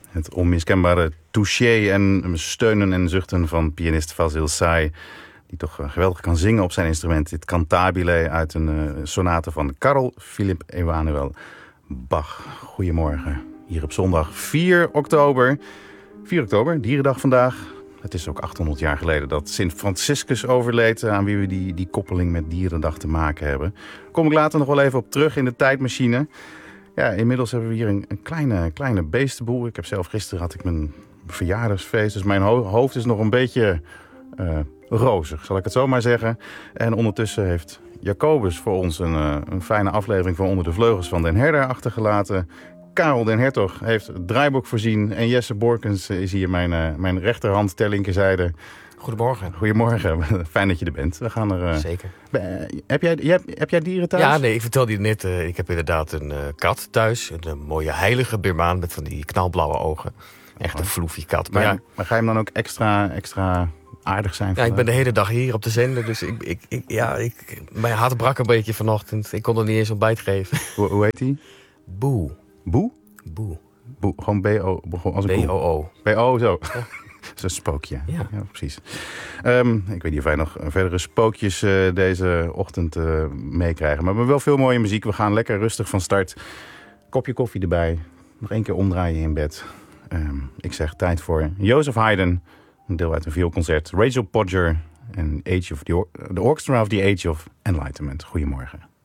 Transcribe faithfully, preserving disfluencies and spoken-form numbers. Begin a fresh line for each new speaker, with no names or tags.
Het onmiskenbare touché en steunen en zuchten van pianist Fazil Say, die toch geweldig kan zingen op zijn instrument. Dit cantabile uit een uh, sonate van Carl Philipp Emanuel Bach. Goedemorgen, hier op zondag vier oktober. vier oktober, dierendag vandaag. Het is ook achthonderd jaar geleden dat Sint Franciscus overleed, aan wie we die, die koppeling met Dierendag te maken hebben. Daar kom ik later nog wel even op terug in de tijdmachine. Ja, inmiddels hebben we hier een, een kleine, kleine beestenboel. Ik heb zelf gisteren had ik mijn verjaardagsfeest, dus mijn ho- hoofd is nog een beetje uh, rozig, zal ik het zo maar zeggen. En ondertussen heeft Jacobus voor ons een, uh, een fijne aflevering van Onder de Vleugels van Den Herder achtergelaten. Karel den Hertog heeft het draaiboek voorzien. En Jesse Borkens is hier mijn, uh, mijn rechterhand ter linkerzijde.
Goedemorgen.
Goedemorgen. Fijn dat je er bent. We gaan er... Uh,
Zeker.
Uh, heb, jij, heb, heb jij dieren thuis?
Ja, nee, ik vertelde je net. Uh, ik heb inderdaad een uh, kat thuis. Een, uh, mooie heilige Birmaan met van die knalblauwe ogen. Echt een floefie kat.
Maar,
maar,
ja, maar ga je hem dan ook extra, extra aardig zijn?
Ja, ik ben de hele dag hier op de zender. Dus ik, ik, ik, ja, ik, mijn hart brak een beetje vanochtend. Ik kon er niet eens ontbijt geven.
Hoe, hoe heet hij?
Boe.
Boe?
Boe.
Boe. Gewoon B O. Als een
B O O.
B O, zo.
Ja.
Dat is een spookje.
Ja,
ja precies. Um, ik weet niet of wij nog verdere spookjes uh, deze ochtend uh, meekrijgen. Maar we hebben wel veel mooie muziek. We gaan lekker rustig van start. Kopje koffie erbij. Nog één keer omdraaien in bed. Um, ik zeg tijd voor Joseph Haydn. Een deel uit een vioolconcert. Rachel Podger en Age of the, Or- the Orchestra of the Age of Enlightenment. Goedemorgen.